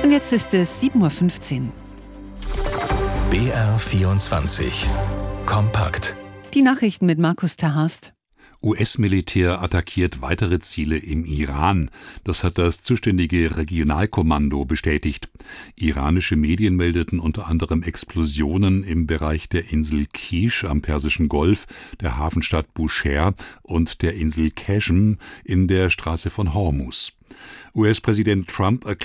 Und jetzt ist es 7:15 Uhr. BR24 Kompakt. Die Nachrichten mit Markus Terhast. US-Militär attackiert weitere Ziele im Iran. Das hat das zuständige Regionalkommando bestätigt. Iranische Medien meldeten unter anderem Explosionen im Bereich der Insel Kish am Persischen Golf, der Hafenstadt Bushehr und der Insel Qashm in der Straße von Hormuz. US-Präsident Trump erklärte